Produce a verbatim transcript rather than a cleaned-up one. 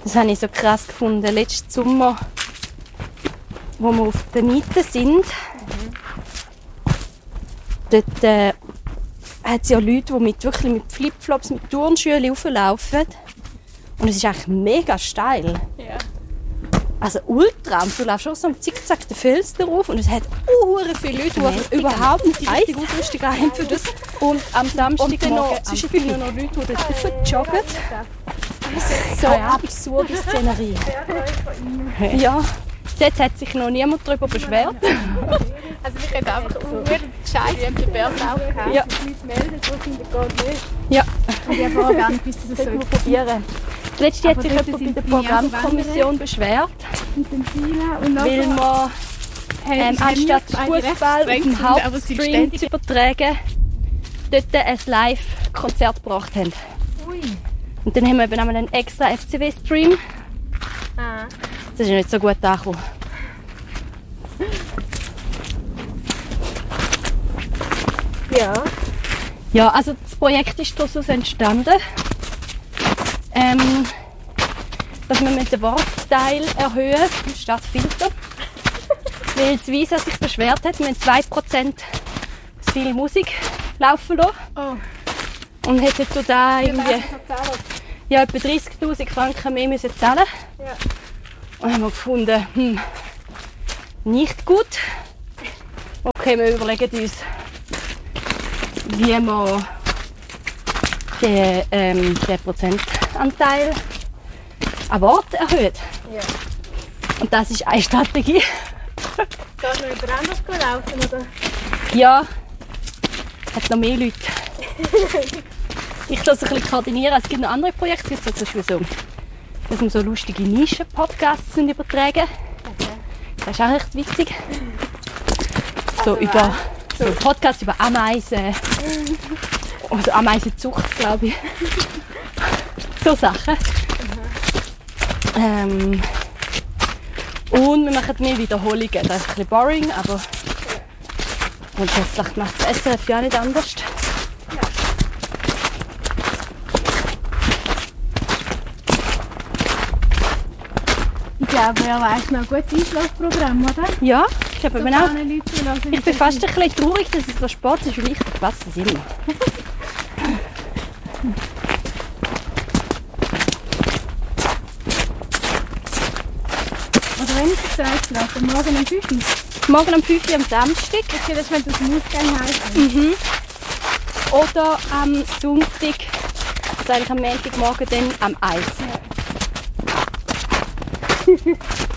Das habe ich so krass gefunden. Letzten Sommer, wo wir auf der Miete sind, mhm. dort äh, hat es ja Leute, die mit, wirklich mit Flipflops, mit Turnschuhen rauflaufen. Und es ist eigentlich mega steil. Ja. Also ultra. Und du läufst auch so am Zickzack den Fels drauf und es hat uh, viele Leute, die überhaupt nicht die richtige Ausrüstung haben für das. Und am Samstag noch zwischendurch noch Leute, die dort rauf joggen. So eine absurde Szenerie. Ja, jetzt hat sich noch niemand darüber beschwert. Also wir können einfach so scheiße mit dem Bärlauf haben. Ja. Die Leute melden, so sind wir gar nicht. Ja. Und ich habe auch gar nicht gewusst, dass es so probieren. Das letzte hat sich jemand bei der Programmkommission beschwert, weil man ähm, anstatt Fußball auf dem Hauptstream zu übertragen, dort ein Live-Konzert gebracht haben. Ui. Und dann haben wir eben einmal einen extra F C W-Stream. Ah. Das ist nicht so gut angekommen. Ja. Ja, also das Projekt ist daraus entstanden, ähm, dass wir mit dem Wortteil erhöhen statt Filter. Weil das Visa sich beschwert hat, wir haben zwei Prozent zu viel Musik laufen lassen. Oh. Und hätten du da irgendwie ja, etwa dreissigtausend Franken mehr müssen zahlen. Ja. Und haben wir gefunden, hm, nicht gut. Okay, wir überlegen uns, wie man den, ähm, den Prozentanteil an Wort erhöht. Ja. Und das ist eine Strategie. Kannst du über anders laufen, oder? Ja, hat noch mehr Leute. Ich das ein bisschen koordinieren. Es gibt noch andere Projekte, es gibt zum Beispiel so, dass wir so lustige Nischen-Podcasts übertragen. Okay. Das ist auch recht witzig. So also, über so Podcasts über Ameisen. Also Ameisenzucht, glaube ich. So Sachen. Mhm. Ähm, und wir machen mehr Wiederholungen. Das ist ein bisschen boring, aber grundsätzlich macht das S R F ja nicht anders. Ja. Ich glaube, er weiß noch ein gutes Einschlafprogramm, oder? Ja, ich glaube so auch. Leute, ich bin fast ein bisschen traurig, dass es so spät ist, weil ich verpasse es immer. Oder wenn ich es ausschlafe, morgen um fünf Uhr? Morgen um fünf Uhr am Samstag. Okay, das ist, wenn du das Ausgang hast. Mhm. Oder am Sonntag, also eigentlich am Montagmorgen dann am Eis. Ja.